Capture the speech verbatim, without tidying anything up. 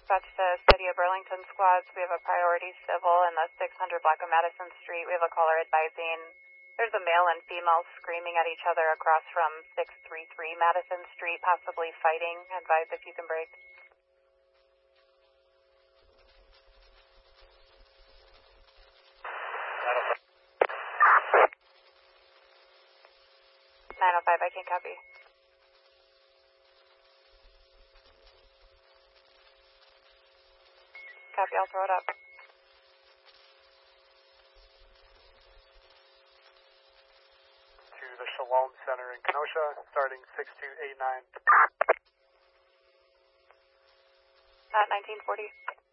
Dispatch to City of Burlington squads. We have a priority civil in the six hundred block of Madison Street. We have a caller advising there's a male and female screaming at each other across from six three three Madison Street, possibly fighting. Advise if you can break. nine oh five, I can't copy. Copy, I'll throw it up. To the Shalom Center in Kenosha, starting six two eight nine. At nineteen forty.